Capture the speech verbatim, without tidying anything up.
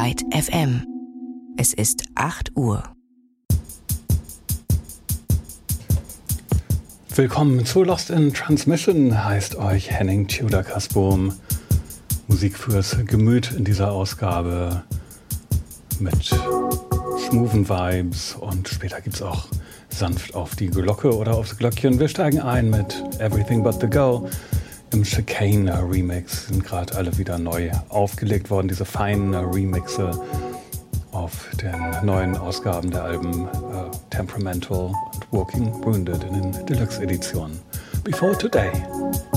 Byte F M. Es ist acht Uhr. Willkommen zu Lost in Transmission, heißt euch Henning Tudor-Kasbohm. Musik fürs Gemüt in dieser Ausgabe mit smoothen Vibes und später gibt's auch sanft auf die Glocke oder aufs Glöckchen. Wir steigen ein mit Everything But The Go. Im Chicane Remix sind gerade alle wieder neu aufgelegt worden, diese feinen Remixe auf den neuen Ausgaben der Alben uh, Temperamental und Walking Wounded in den Deluxe-Editionen. Before Today.